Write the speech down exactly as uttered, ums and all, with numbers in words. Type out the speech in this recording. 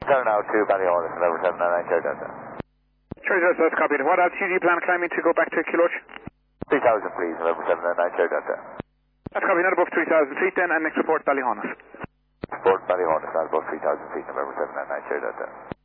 Turn out to Ballyhorn, November seven nine nine, Cherry Delta. Cherry Delta, that's copied. What altitude do you plan on climbing to go back to Kiloch? three thousand, please, November seven nine nine, Cherry Delta. That's copied, not above three thousand feet then, and next report Ballyhorn. Report Ballyhorn, not above three thousand feet, November seven nine nine, Cherry Delta.